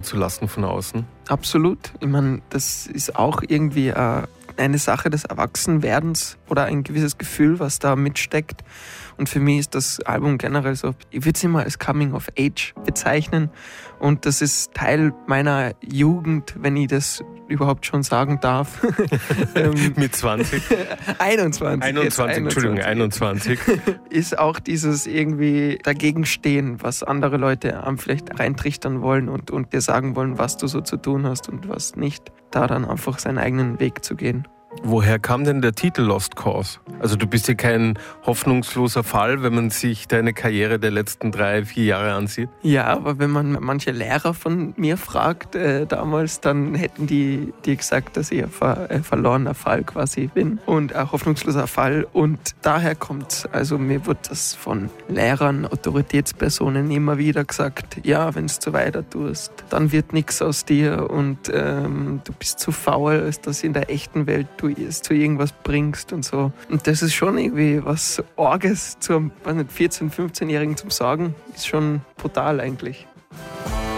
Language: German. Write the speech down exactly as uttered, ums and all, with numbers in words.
zu lassen von außen? Absolut. Ich meine, das ist auch irgendwie äh, eine Sache des Erwachsenwerdens oder ein gewisses Gefühl, was da mitsteckt. Und für mich ist das Album generell so, ich würde es immer als Coming of Age bezeichnen. Und das ist Teil meiner Jugend, wenn ich das überhaupt schon sagen darf. Mit zwanzig? einundzwanzig. einundzwanzig, Entschuldigung, einundzwanzig. Ist auch dieses irgendwie dagegenstehen, was andere Leute einem vielleicht reintrichtern wollen und, und dir sagen wollen, was du so zu tun hast und was nicht. Da dann einfach seinen eigenen Weg zu gehen. Woher kam denn der Titel Lost Cause? Also du bist ja kein hoffnungsloser Fall, wenn man sich deine Karriere der letzten drei, vier Jahre ansieht. Ja, aber wenn man manche Lehrer von mir fragt äh, damals, dann hätten die, die gesagt, dass ich ein ver, äh, verlorener Fall quasi bin und ein hoffnungsloser Fall. Und daher kommt, also mir wird das von Lehrern, Autoritätspersonen immer wieder gesagt, ja, wenn es zu weiter tust, dann wird nichts aus dir und ähm, du bist zu faul, als dass in der echten Welt du es zu irgendwas bringst und so. Und das ist schon irgendwie was Orges zum vierzehn-, fünfzehnjährigen zum Sagen. Ist schon brutal eigentlich.